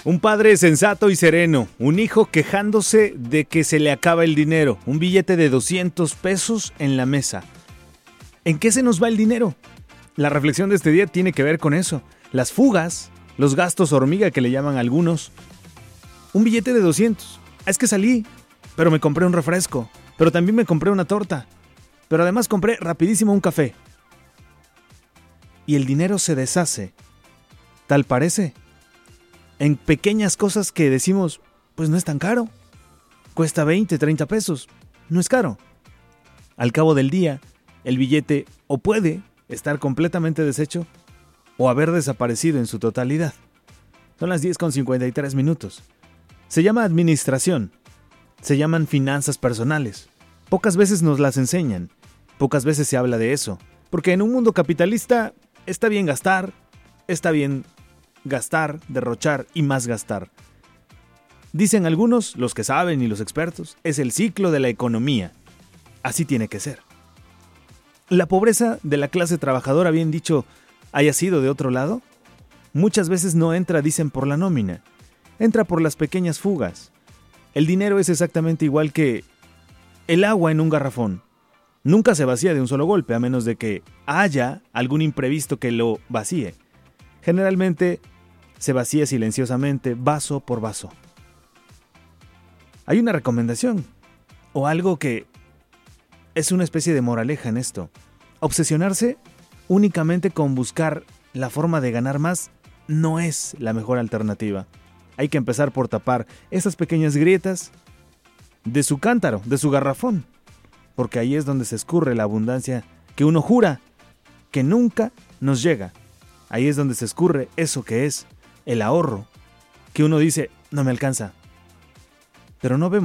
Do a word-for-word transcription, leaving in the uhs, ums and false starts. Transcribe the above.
Un padre sensato y sereno, un hijo quejándose de que se le acaba el dinero, un billete de doscientos pesos en la mesa. ¿En qué se nos va el dinero? La reflexión de este día tiene que ver con eso. Las fugas, los gastos hormiga que le llaman algunos. Un billete de doscientos. Es que salí, pero me compré un refresco, pero también me compré una torta, pero además compré rapidísimo un café. Y el dinero se deshace, tal parece, en pequeñas cosas que decimos, pues no es tan caro. Cuesta veinte, treinta pesos. No es caro. Al cabo del día, el billete o puede estar completamente deshecho o haber desaparecido en su totalidad. Son las diez con cincuenta y tres minutos. Se llama administración. Se llaman finanzas personales. Pocas veces nos las enseñan. Pocas veces se habla de eso. Porque en un mundo capitalista está bien gastar, está bien gastar, derrochar y más gastar. Dicen algunos, los que saben y los expertos, es el ciclo de la economía. Así tiene que ser. La pobreza de la clase trabajadora, bien dicho, haya sido de otro lado, muchas veces no entra, dicen, por la nómina. Entra por las pequeñas fugas. El dinero es exactamente igual que el agua en un garrafón. Nunca se vacía de un solo golpe, a menos de que haya algún imprevisto que lo vacíe. Generalmente se vacía silenciosamente, vaso por vaso. Hay una recomendación, o algo que es una especie de moraleja en esto. Obsesionarse únicamente con buscar la forma de ganar más no es la mejor alternativa. Hay que empezar por tapar esas pequeñas grietas de su cántaro, de su garrafón, porque ahí es donde se escurre la abundancia que uno jura que nunca nos llega. Ahí es donde se escurre eso que es el ahorro, que uno dice, no me alcanza. Pero no vemos